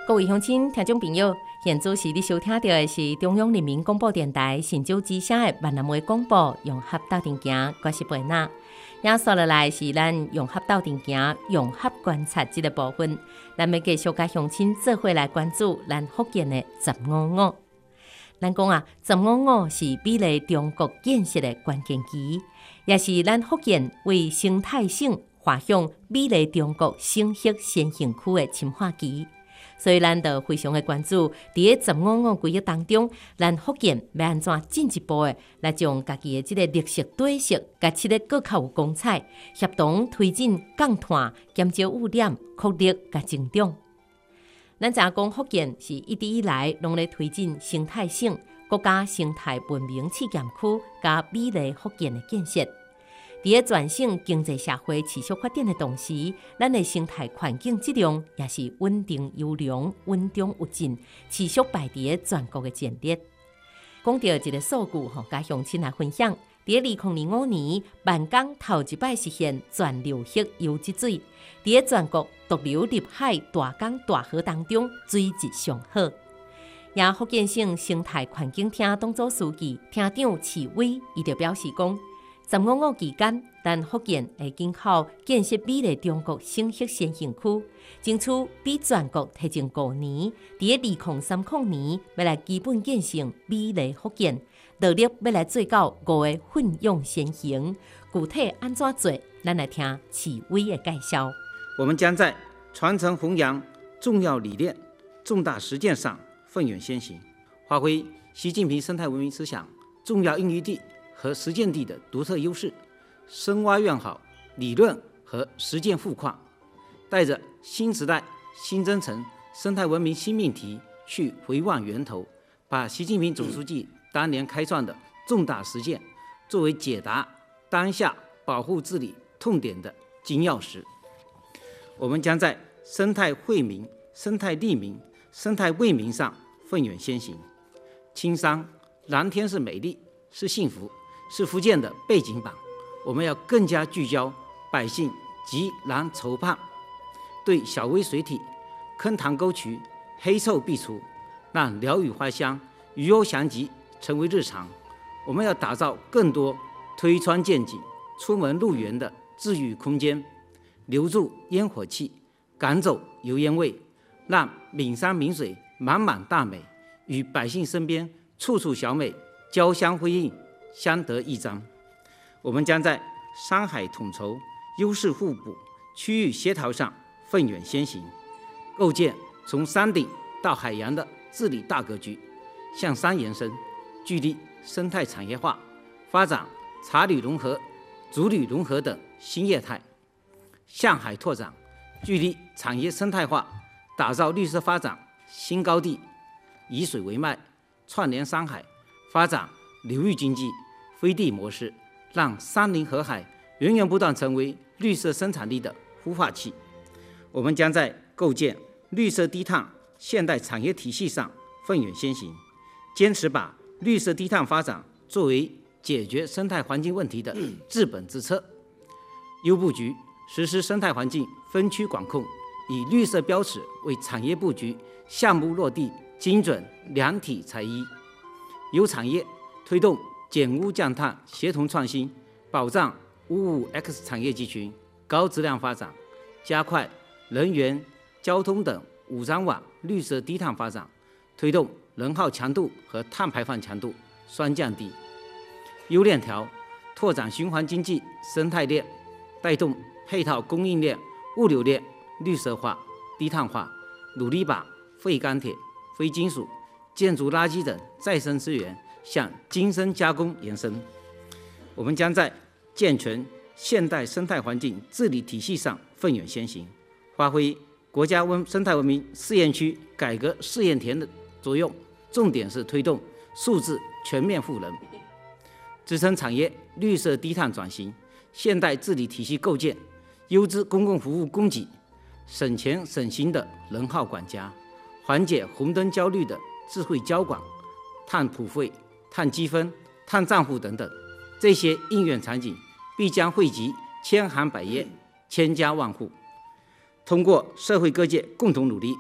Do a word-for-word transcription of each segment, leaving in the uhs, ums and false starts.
各位乡亲、听众朋友，现在是你收听到的是中央人民广播电台新竹之声的闽南话广播，融合斗阵行，我是贝娜。也接落来是咱融合斗阵行、融合观察这个部分，咱要继续甲乡亲做伙来关注咱福建的十五五。咱讲啊，十五五是美丽中国建设的关键期，也是咱福建为生态省划向美丽中国省域先行区的深化期。所以，咱就非常的关注，伫个十五五规划当中，咱福建要安怎进一步的来将家己的这个绿色底色，甲七个更较有光彩，协同推进降碳、减少污染、扩力甲增长。咱知影讲福建是一直以来拢咧推进生态省、国家生态文明试验区甲美丽福建的建设。伫个全省经济社会持续发展的同时，咱的生态环境质量也是稳定优良、稳中有进，持续排伫个全国的前列。讲到一个数据吼，甲乡亲来分享，伫个二零二五年，万港头一摆实现全流域优质水，伫个全国独流入海大港大河当中，水质上好。也福建省生态环境厅当组书记厅长齐伟，伊就表示讲。十五五期间，咱福建会紧靠建设美丽中国省域先行区，争取比全国提前五年，伫个二零三零年要来基本建成美丽福建，努力要来做到五个奋勇先行。具体安怎做？咱来听齐伟的介绍。 我们将在传承弘扬重要理念、重大实践上奋勇先行，发挥习近平生态文明思想重要孕育地和实践地的独特优势，深挖院好理论和实践互矿，带着新时代新征程生态文明新命题去回望源头，把习近平总书记当年开创的重大实践作为解答当下保护治理痛点的金钥匙。我们将在生态惠民、生态利民、生态为民上奋勇先行。青山蓝天是美丽，是幸福，是福建的背景板，我们要更加聚焦百姓急难愁盼，对小微水体、坑塘沟渠黑臭必除，让鸟语花香、鱼鸥翔集成为日常。我们要打造更多推窗见景、出门入园的治愈空间，留住烟火气，赶走油烟味，让闽山闽水满满大美与百姓身边处处小美交相辉映，相得益彰。我们将在山海统筹、优势互补、区域协调上奋勇先行，构建从山顶到海洋的治理大格局，向山延伸，聚力生态产业化，发展茶旅融合、竹旅融合等新业态；向海拓展，聚力产业生态化，打造绿色发展新高地，以水为脉，串联山海，发展流域经济飞地模式，让山林河海源源不断成为绿色生产力的孵化器。我们将在构建绿色低碳现代产业体系上奋勇先行，坚持把绿色低碳发展作为解决生态环境问题的治本之策。优布局实施生态环境分区管控，以绿色标尺为产业布局项目落地精准量体裁衣。优产业推动减污降碳协同创新，保障 五五 X 产业集群高质量发展，加快能源、交通等五张网绿色低碳发展，推动能耗强度和碳排放强度双降低。优链条拓展循环经济生态链，带动配套供应链、物流链绿色化、低碳化，努力把废钢铁、非金属、建筑垃圾等再生资源向精深加工延伸。我们将在健全现代生态环境治理体系上奋勇先行，发挥国家文生态文明试验区改革试验田的作用，重点是推动数字全面赋能，支撑产业绿色低碳转型，现代治理体系构建，优质公共服务供给，省钱省心的能耗管家，缓解红灯焦虑的智慧交管、碳普费、碳积分、碳账户等等，这些应用场景必将惠及千行百业、千家万户。通过社会各界共同努力，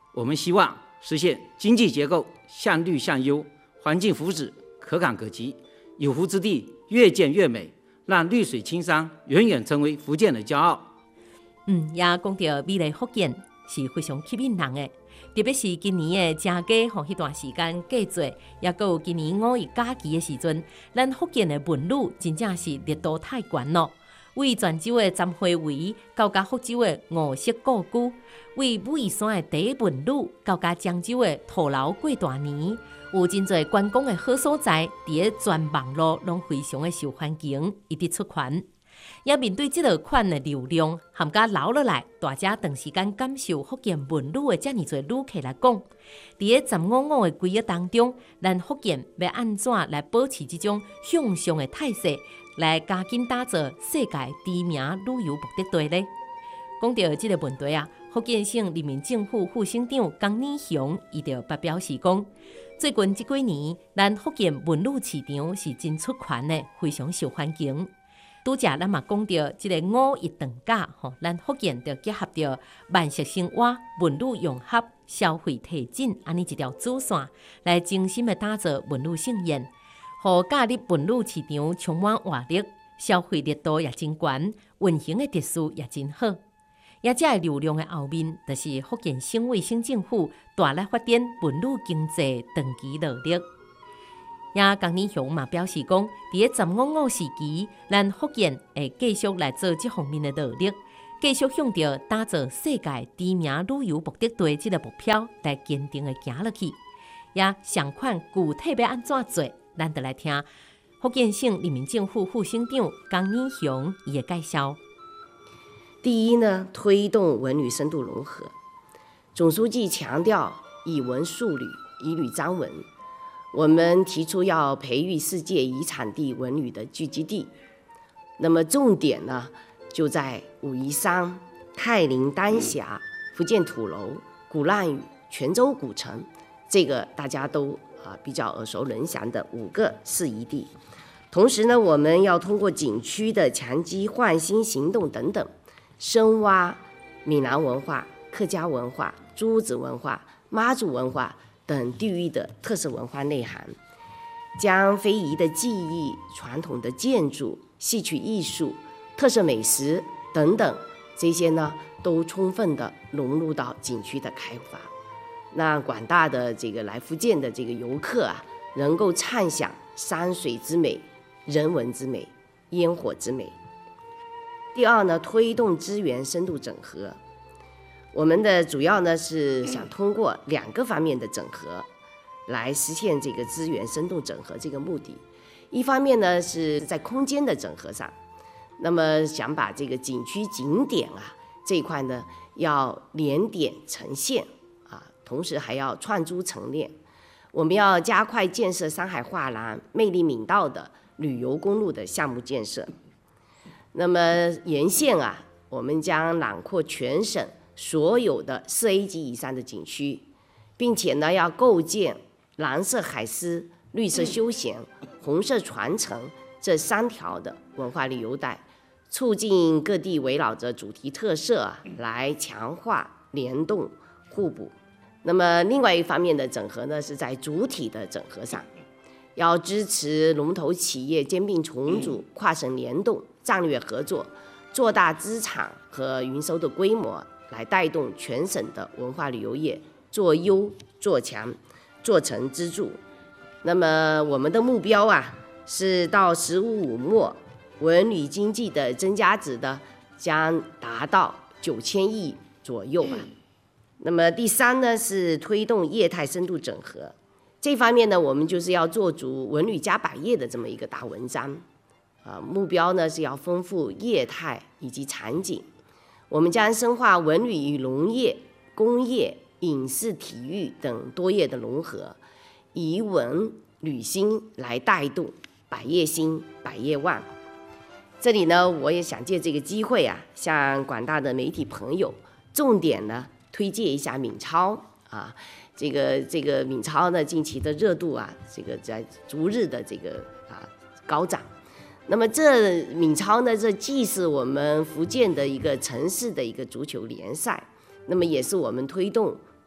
我们希望实现经济结构向绿向优，环境福祉可感可及，有福之地越建越美，让绿水青山远远成为福建的骄傲。 嗯，也讲到未来福建是非常吸引人的，特别是今年的正假吼，迄段时间假期，也佮有今年五一假期的时阵，咱福建的文旅真正是热度太悬咯。为泉州的瞻花围到甲福州的五色故居，为武夷山的第一文旅到甲漳州的土楼过大年，有真侪观光的好所在，伫咧全网络拢非常的受欢迎，一直出圈。也面对这落款的流量，含甲留落来，大家长时间感受福建文旅的遮尔侪旅客来讲，伫咧十五五的规划当中，咱福建要安怎来保持这种向上的态势？来加紧打造世界知名旅游目的地呢？讲到这个问题啊，福建省人民政府副省长江年雄伊就发表时讲，最近这几年，咱福建文旅市场是真出圈的，非常受欢迎。拄则咱嘛讲到这个五一长假，吼，咱福建就结合着万式生活、文旅融合、消费提振安尼一条主线，来精心的打造文旅盛宴。互假日文旅市场充满活力，消费热度也真悬，运行的秩序也真好。也这流量的后面，就是福建省委省政府大力发展文旅经济长期努力。也江年雄嘛表示讲，伫十五五时期，咱福建会继续来做这方面的努力，继续向着打造世界知名旅游目的地这个目标来坚定的行落去。也相款具体要安怎做？咱就来听福建省人民政府副省长江年雄伊的介绍。 第一呢，推动文旅深度融合。总书记强调以文树旅，以旅彰文。我们提出要培育世界遗产地文旅的聚集地。那么重点呢，就在武夷山、泰林丹霞、福建土楼、鼓浪屿、泉州古城，这个大家都啊，比较耳熟能详的五个适宜地。同时呢，我们要通过景区的强基焕新行动等等，深挖闽南文化、客家文化、诸子文化、妈祖文化等地域的特色文化内涵，将非遗的技艺、传统的建筑、戏曲艺术、特色美食等等这些呢，都充分的融入到景区的开发。那广大的这个来福建的这个游客啊，能够畅享山水之美、人文之美、烟火之美。第二呢，推动资源深度整合。我们的主要呢是想通过两个方面的整合，来实现这个资源深度整合这个目的。一方面呢是在空间的整合上，那么想把这个景区景点啊这一块呢要连点呈现。同时还要串珠陈列，我们要加快建设山海画廊、魅力闽道的旅游公路的项目建设。那么沿线啊，我们将囊括全省所有的四 A 级以上的景区，并且呢要构建蓝色海丝、绿色休闲、红色传承这三条的文化旅游带，促进各地围绕着主题特色啊来强化联动互补。那么另外一方面的整合呢，是在主体的整合上，要支持龙头企业兼并重组、跨省联动、战略合作，做大资产和营收的规模，来带动全省的文化旅游业做优、做强、做成支柱。那么我们的目标啊，是到“十五五”末，文旅经济的增加值呢，将达到九千亿左右吧。那么第三呢，是推动业态深度整合。这方面呢，我们就是要做足文旅加百业的这么一个大文章，啊，目标呢是要丰富业态以及场景。我们将深化文旅与农业、工业、影视、体育等多业的融合，以文旅兴来带动百业兴、百业旺。这里呢，我也想借这个机会啊，向广大的媒体朋友重点呢推介一下闽超啊，这个这个闽超呢，近期的热度啊，这个在逐日的这个啊高涨。那么这闽超呢，这既是我们福建的一个城市的一个足球联赛，那么也是我们推动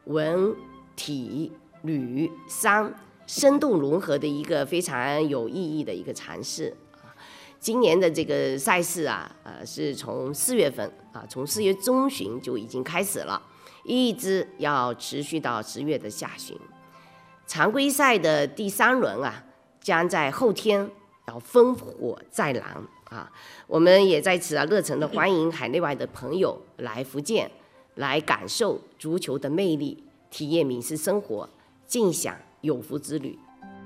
文、体、旅、商深度融合的一个非常有意义的一个尝试。今年的这个赛事啊，呃，是从四月份啊，从四月中旬就已经开始了，一直要持续到十月的下旬。常规赛的第三轮啊，将在后天要烽火再燃啊！我们也在此啊，热忱的欢迎海内外的朋友来福建，来感受足球的魅力，体验闽式生活，尽享有福之旅。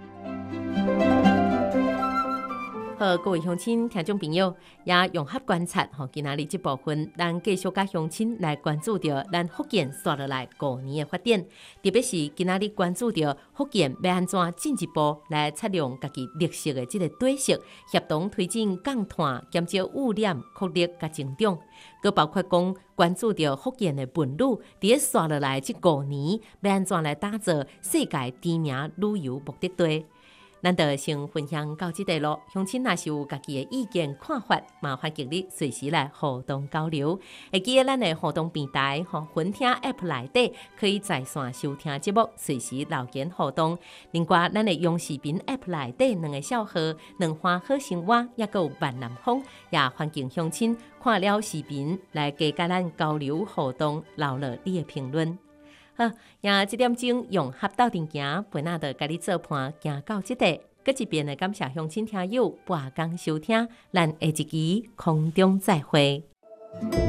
好，各位乡亲、听众朋友，也融合观察吼，今仔日这部分，咱继续甲乡亲来关注着咱福建刷落来五年的发展，特别是今仔日关注着福建要安怎进一步来采用家己绿色的这个底色，协同推进降碳、减少污染、扩力甲增长，佮包括讲关注着福建的文旅，伫咧刷落来这五年要安怎来打造世界知名旅游目的地。咱就先分享到这地咯，乡亲若是有家己的意见看法，麻烦经你随时来互动交流。会记得咱的互动平台吼，分听 App 内底可以在线收听节目，随时留言互动。另外，咱的用视频 App 内底两个小号，两花好生活，也有万南风，也欢迎乡亲看了视频来加甲咱交流互动，留落你的评论。好，也这点钟用合斗阵行，本仔就甲你做伴，行到这地。搁一遍的感谢乡亲听友半工收听，咱下一期空中再会。